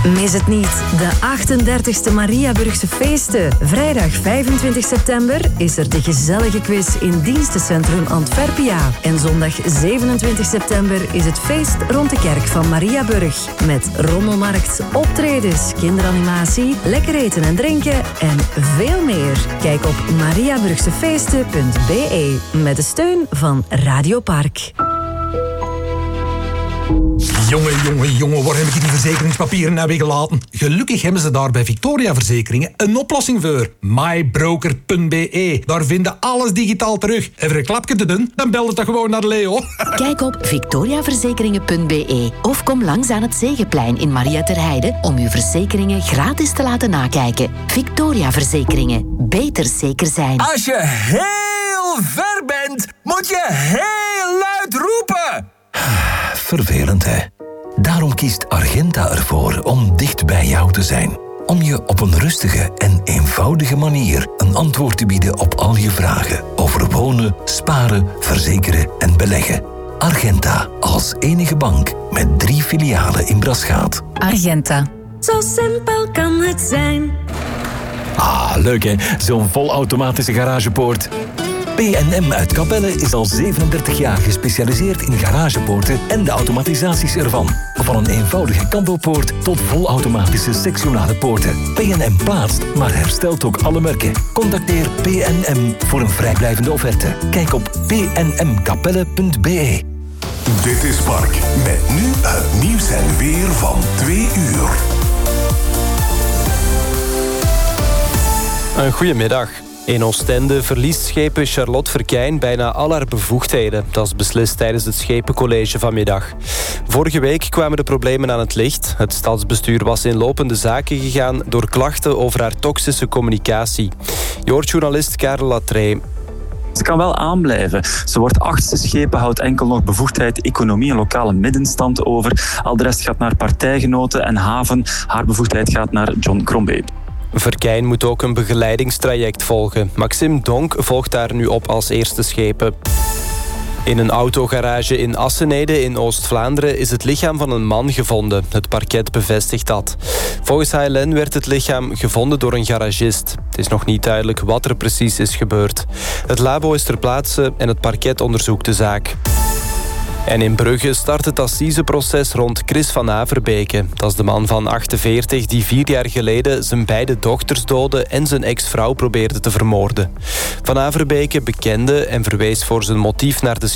Mis het niet, de 38e Mariaburgse feesten. Vrijdag 25 september is er de gezellige quiz in Dienstencentrum Antwerpia. En zondag 27 september is het feest rond de kerk van Mariaburg. Met rommelmarkt, optredens, kinderanimatie, lekker eten en drinken en veel meer. Kijk op mariaburgsefeesten.be met de steun van Radio Park. Jongen, waar heb ik die verzekeringspapieren nou weer gelaten? Gelukkig hebben ze daar bij Victoria Verzekeringen een oplossing voor. mybroker.be. Daar vinden alles digitaal terug. Even een klapje te doen, dan bel het toch gewoon naar Leo. Kijk op victoriaverzekeringen.be of kom langs aan het Zegeplein in Maria ter Heide om uw verzekeringen gratis te laten nakijken. Victoria Verzekeringen. Beter zeker zijn. Als je heel ver bent, moet je heel luid roepen. Vervelend, hè? Daarom kiest Argenta ervoor om dicht bij jou te zijn. Om je op een rustige en eenvoudige manier een antwoord te bieden op al je vragen over wonen, sparen, verzekeren en beleggen. Argenta, als enige bank met 3 filialen in Braschaat. Argenta. Zo simpel kan het zijn. Ah, leuk hè? Zo'n volautomatische garagepoort. P&M uit Capelle is al 37 jaar gespecialiseerd in garagepoorten en de automatisaties ervan. Van een eenvoudige kantelpoort tot volautomatische sectionale poorten. P&M plaatst, maar herstelt ook alle merken. Contacteer P&M voor een vrijblijvende offerte. Kijk op pnmcapelle.be. Dit is Park, met nu het nieuws en weer van 2 uur. Een goedemiddag. In Oostende verliest schepen Charlotte Verkijn bijna al haar bevoegdheden. Dat is beslist tijdens het schepencollege vanmiddag. Vorige week kwamen de problemen aan het licht. Het stadsbestuur was in lopende zaken gegaan door klachten over haar toxische communicatie. Je hoort journalist Karel Latree. Ze kan wel aanblijven. Ze wordt 8e schepen, houdt enkel nog bevoegdheid economie en lokale middenstand over. Al de rest gaat naar partijgenoten en haven. Haar bevoegdheid gaat naar John Crombie. Verkijn moet ook een begeleidingstraject volgen. Maxime Donk volgt daar nu op als eerste schepen. In een autogarage in Assenede in Oost-Vlaanderen is het lichaam van een man gevonden. Het parket bevestigt dat. Volgens HLN werd het lichaam gevonden door een garagist. Het is nog niet duidelijk wat er precies is gebeurd. Het labo is ter plaatse en het parket onderzoekt de zaak. En in Brugge start het assiseproces rond Chris van Averbeke. Dat is de man van 48 die 4 jaar geleden zijn beide dochters doodde en zijn ex-vrouw probeerde te vermoorden. Van Averbeke bekende en verwees voor zijn motief naar de